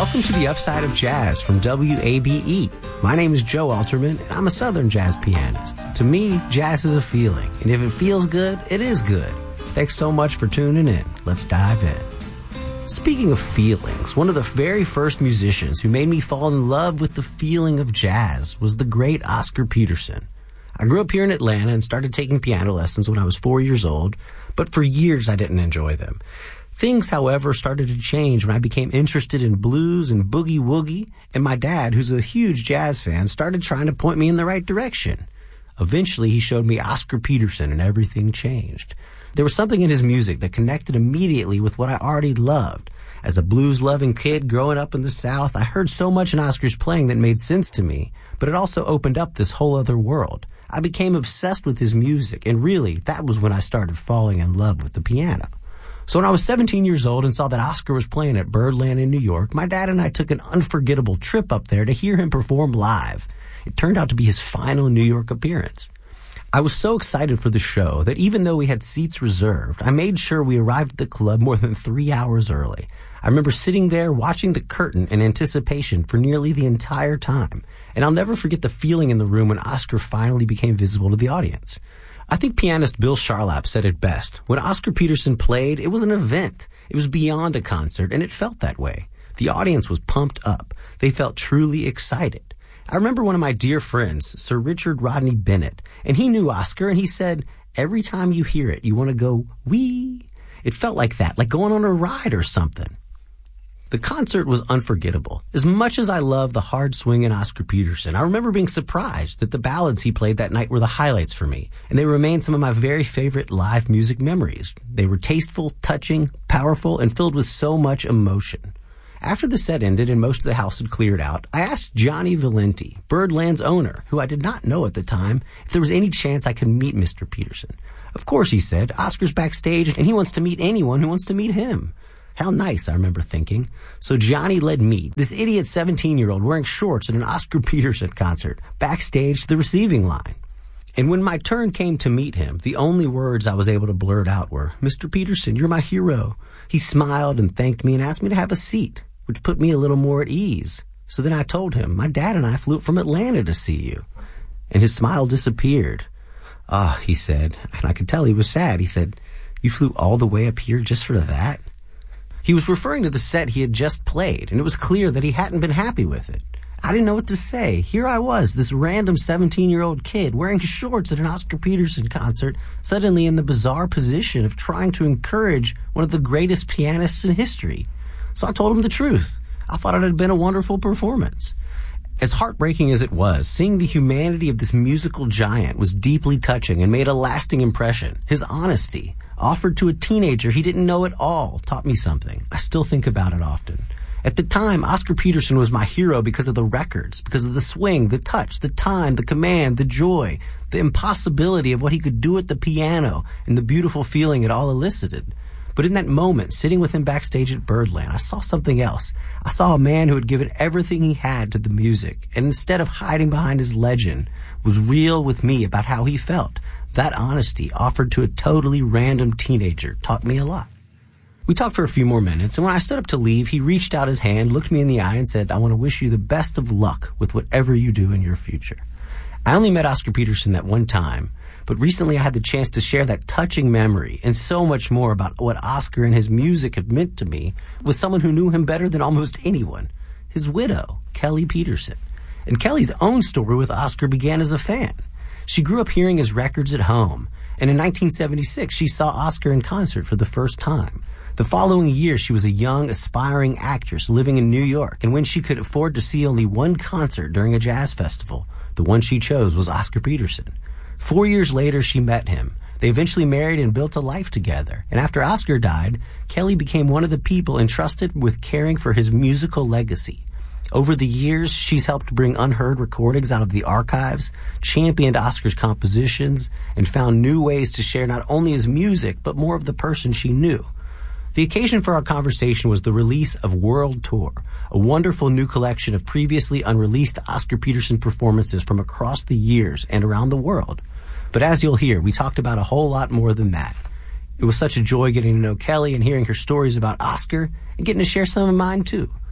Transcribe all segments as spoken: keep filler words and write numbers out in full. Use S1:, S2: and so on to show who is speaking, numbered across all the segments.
S1: Welcome to the Upside of Jazz from W A B E. My name is Joe Alterman, and I'm a Southern jazz pianist. To me, jazz is a feeling, and if it feels good, it is good. Thanks so much for tuning in. Let's dive in. Speaking of feelings, one of the very first musicians who made me fall in love with the feeling of jazz was the great Oscar Peterson. I grew up here in Atlanta and started taking piano lessons when I was four years old, but for years I didn't enjoy them. Things, however, started to change when I became interested in blues and boogie-woogie, and my dad, who's a huge jazz fan, started trying to point me in the right direction. Eventually, he showed me Oscar Peterson, and everything changed. There was something in his music that connected immediately with what I already loved. As a blues-loving kid growing up in the South, I heard so much in Oscar's playing that made sense to me, but it also opened up this whole other world. I became obsessed with his music, and really, that was when I started falling in love with the piano. So when I was seventeen years old and saw that Oscar was playing at Birdland in New York, my dad and I took an unforgettable trip up there to hear him perform live. It turned out to be his final New York appearance. I was so excited for the show that even though we had seats reserved, I made sure we arrived at the club more than three hours early. I remember sitting there watching the curtain in anticipation for nearly the entire time, and I'll never forget the feeling in the room when Oscar finally became visible to the audience. I think pianist Bill Charlap said it best. When Oscar Peterson played, it was an event. It was beyond a concert, and it felt that way. The audience was pumped up. They felt truly excited. I remember one of my dear friends, Sir Richard Rodney Bennett, and he knew Oscar, and he said, every time you hear it, you want to go, wee. It felt like that, like going on a ride or something. The concert was unforgettable. As much as I love the hard swinging Oscar Peterson, I remember being surprised that the ballads he played that night were the highlights for me, and they remain some of my very favorite live music memories. They were tasteful, touching, powerful, and filled with so much emotion. After the set ended and most of the house had cleared out, I asked Johnny Valenti, Birdland's owner, who I did not know at the time, if there was any chance I could meet Mister Peterson. Of course, he said. Oscar's backstage, and he wants to meet anyone who wants to meet him. How nice, I remember thinking. So Johnny led me, this idiot seventeen-year-old wearing shorts at an Oscar Peterson concert, backstage to the receiving line. And when my turn came to meet him, the only words I was able to blurt out were, Mister Peterson, you're my hero. He smiled and thanked me and asked me to have a seat, which put me a little more at ease. So then I told him, my dad and I flew up from Atlanta to see you. And his smile disappeared. Ah, he said, and I could tell he was sad. He said, you flew all the way up here just for that? He was referring to the set he had just played, and it was clear that he hadn't been happy with it. I didn't know what to say. Here I was, this random seventeen-year-old kid wearing shorts at an Oscar Peterson concert, suddenly in the bizarre position of trying to encourage one of the greatest pianists in history. So I told him the truth. I thought it had been a wonderful performance. As heartbreaking as it was, seeing the humanity of this musical giant was deeply touching and made a lasting impression. His honesty, offered to a teenager he didn't know at all, taught me something. I still think about it often. At the time, Oscar Peterson was my hero because of the records, because of the swing, the touch, the time, the command, the joy, the impossibility of what he could do at the piano, and the beautiful feeling it all elicited. But in that moment, sitting with him backstage at Birdland, I saw something else. I saw a man who had given everything he had to the music, and instead of hiding behind his legend, was real with me about how he felt. That honesty, offered to a totally random teenager, taught me a lot. We talked for a few more minutes, and when I stood up to leave, he reached out his hand, looked me in the eye, and said, I want to wish you the best of luck with whatever you do in your future. I only met Oscar Peterson that one time, but recently I had the chance to share that touching memory and so much more about what Oscar and his music had meant to me with someone who knew him better than almost anyone, his widow, Kelly Peterson. And Kelly's own story with Oscar began as a fan. She grew up hearing his records at home, and in nineteen seventy-six, she saw Oscar in concert for the first time. The following year, she was a young, aspiring actress living in New York, and when she could afford to see only one concert during a jazz festival, the one she chose was Oscar Peterson. Four years later, she met him. They eventually married and built a life together, and after Oscar died, Kelly became one of the people entrusted with caring for his musical legacy. Over the years, she's helped bring unheard recordings out of the archives, championed Oscar's compositions, and found new ways to share not only his music, but more of the person she knew. The occasion for our conversation was the release of World Tour, a wonderful new collection of previously unreleased Oscar Peterson performances from across the years and around the world. But as you'll hear, we talked about a whole lot more than that. It was such a joy getting to know Kelly and hearing her stories about Oscar and getting to share some of mine too.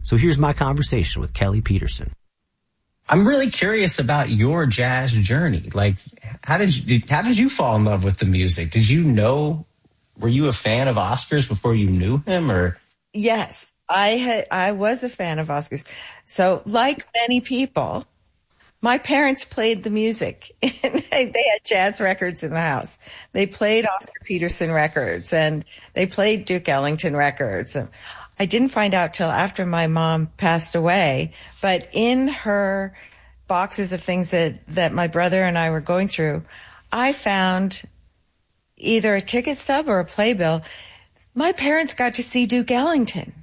S1: So here's my conversation with Kelly Peterson.
S2: I'm really curious about your jazz journey. Like, how did you how did you fall in love with the music? Did you know? Were you a fan of Oscar's before you knew him, or?
S3: Yes, I had. I was a fan of Oscar's. So, like many people, my parents played the music. they, they had jazz records in the house. They played Oscar Peterson records, and they played Duke Ellington records. I didn't find out till after my mom passed away, but in her boxes of things that, that my brother and I were going through, I found either a ticket stub or a playbill. My parents got to see Duke Ellington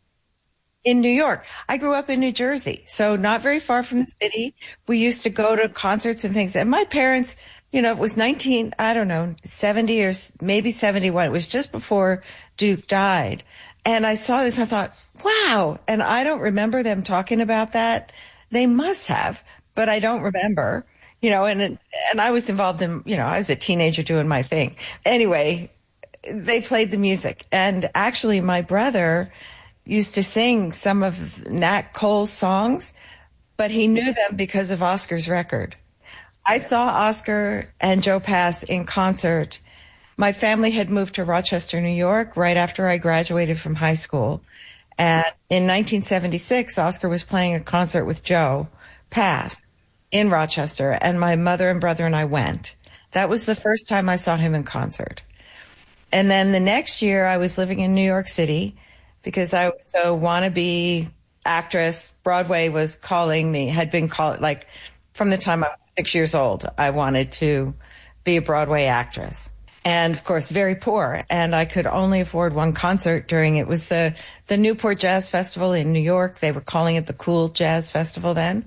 S3: in New York. I grew up in New Jersey, so not very far from the city. We used to go to concerts and things. And my parents, you know, it was nineteen, I don't know, seventy or maybe seventy-one. It was just before Duke died. And I saw this, I thought, wow. And I don't remember them talking about that. They must have, but I don't remember, you know, and, and I was involved in, you know, I was a teenager doing my thing. Anyway, they played the music. And actually my brother used to sing some of Nat Cole's songs, but he knew them because of Oscar's record. I saw Oscar and Joe Pass in concert. My family had moved to Rochester, New York, right after I graduated from high school. And in nineteen seventy-six, Oscar was playing a concert with Joe Pass in Rochester, and my mother and brother and I went. That was the first time I saw him in concert. And then the next year, I was living in New York City because I was a wannabe actress. Broadway was calling me, had been called, like, from the time I was six years old, I wanted to be a Broadway actress. And, of course, very poor. And I could only afford one concert during, it was the, the Newport Jazz Festival in New York. They were calling it the Cool Jazz Festival then.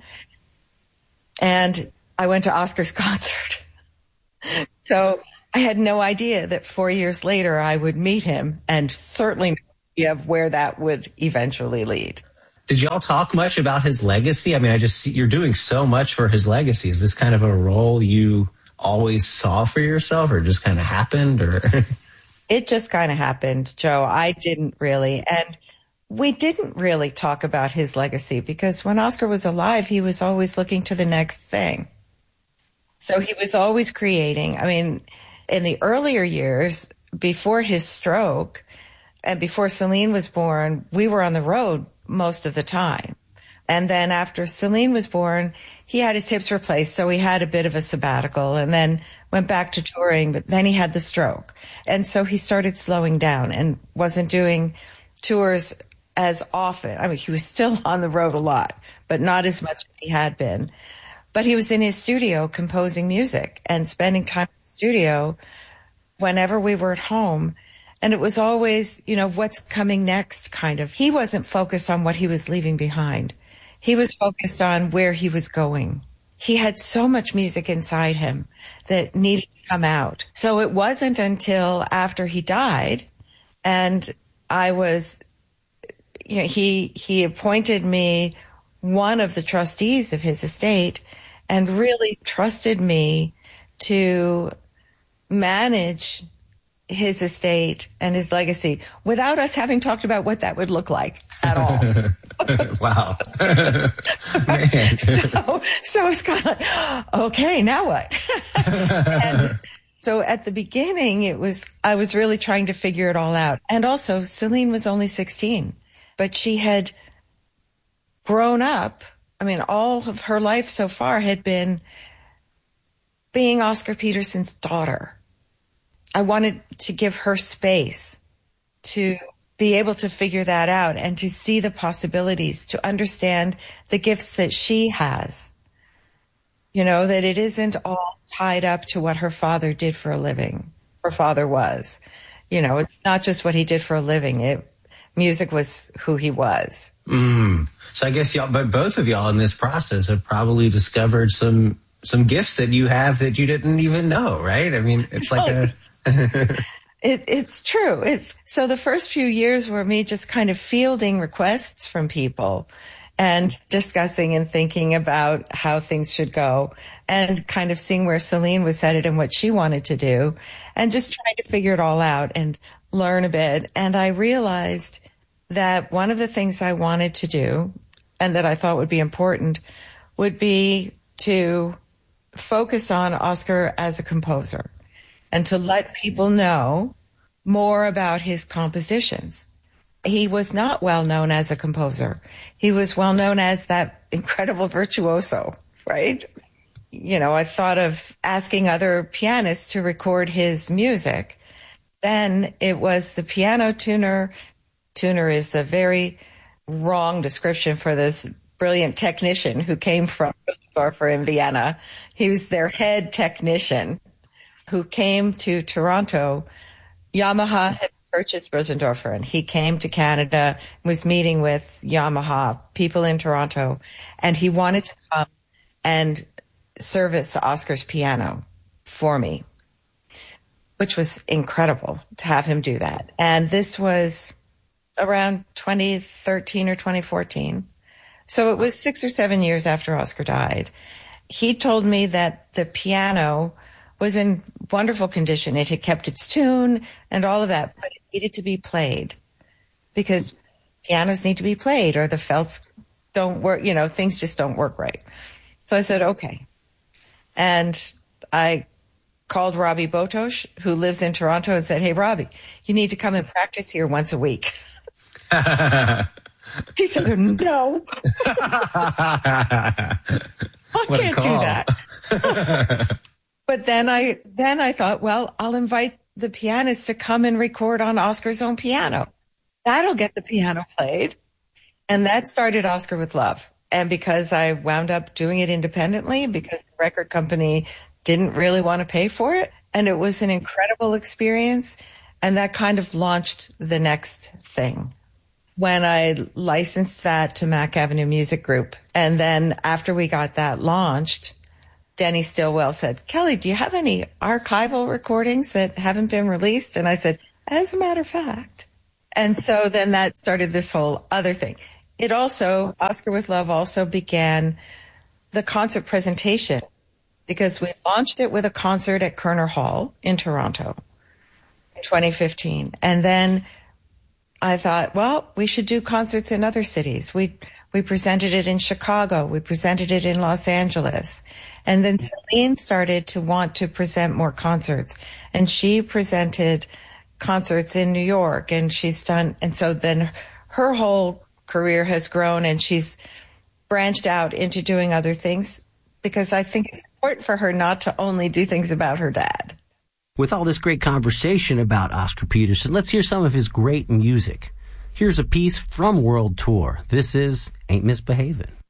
S3: And I went to Oscar's concert. So I had no idea that four years later I would meet him, and certainly no idea of where that would eventually lead.
S2: Did y'all talk much about his legacy? I mean, I just see you're doing so much for his legacy. Is this kind of a role you always saw for yourself, or just kind of happened, or?
S3: It just kind of happened, Joe. I didn't really. And we didn't really talk about his legacy because when Oscar was alive, he was always looking to the next thing. So he was always creating. I mean, in the earlier years, before his stroke and before Celine was born, we were on the road most of the time. And then after Celine was born, he had his hips replaced, so he had a bit of a sabbatical and then went back to touring, but then he had the stroke. And so he started slowing down and wasn't doing tours as often. I mean, he was still on the road a lot, but not as much as he had been. But he was in his studio composing music and spending time in the studio whenever we were at home. And it was always, you know, what's coming next kind of. He wasn't focused on what he was leaving behind. He was focused on where he was going. He had so much music inside him that needed to come out. So it wasn't until after he died and I was, you know, he, he appointed me one of the trustees of his estate and really trusted me to manage his estate and his legacy without us having talked about what that would look like at all.
S2: Wow.
S3: so, so it's kind of like, okay, now what? And so at the beginning, it was, I was really trying to figure it all out. And also Celine was only sixteen, but she had grown up. I mean, all of her life so far had been being Oscar Peterson's daughter. I wanted to give her space to be able to figure that out and to see the possibilities, to understand the gifts that she has. You know, that it isn't all tied up to what her father did for a living. Her father was. You know, it's not just what he did for a living. It, music was who he was.
S2: Mm. So I guess y'all, but both of y'all in this process have probably discovered some some gifts that you have that you didn't even know, right? I mean, it's like a...
S3: It, it's true. It's so the first few years were me just kind of fielding requests from people and discussing and thinking about how things should go and kind of seeing where Celine was headed and what she wanted to do and just trying to figure it all out and learn a bit. And I realized that one of the things I wanted to do and that I thought would be important would be to focus on Oscar as a composer and to let people know more about his compositions. He was not well known as a composer. He was well known as that incredible virtuoso, right? You know, I thought of asking other pianists to record his music. Then it was the piano tuner. Tuner is a very wrong description for this brilliant technician who came from Rosendorfer in Vienna. He was their head technician who came to Toronto. Yamaha had purchased Rosendorfer, and he came to Canada, was meeting with Yamaha people in Toronto, and he wanted to come and service Oscar's piano for me, which was incredible to have him do that. And this was around twenty thirteen or twenty fourteen. So it was six or seven years after Oscar died. He told me that the piano was in wonderful condition. It had kept its tune and all of that, but it needed to be played because pianos need to be played or the felts don't work, you know, things just don't work right. So I said, okay. And I called Robbie Botosh, who lives in Toronto, and said, hey, Robbie, you need to come and practice here once a week. He said, no. I can't do that. But then I then I thought, well, I'll invite the pianist to come and record on Oscar's own piano. That'll get the piano played. And that started Oscar with Love. And because I wound up doing it independently, because the record company didn't really want to pay for it, and it was an incredible experience, and that kind of launched the next thing. When I licensed that to Mack Avenue Music Group, and then after we got that launched, Denny Stillwell said, Kelly, do you have any archival recordings that haven't been released? And I said, as a matter of fact. And so then that started this whole other thing. It also, Oscar with Love also began the concert presentation because we launched it with a concert at Kerner Hall in Toronto in twenty fifteen. And then I thought, well, we should do concerts in other cities. We we presented it in Chicago. We presented it in Los Angeles. And then Celine started to want to present more concerts. And she presented concerts in New York. And she's done, and so then her whole career has grown and she's branched out into doing other things because I think it's important for her not to only do things about her dad.
S1: With all this great conversation about Oscar Peterson, let's hear some of his great music. Here's a piece from World Tour. This is Ain't Misbehavin'.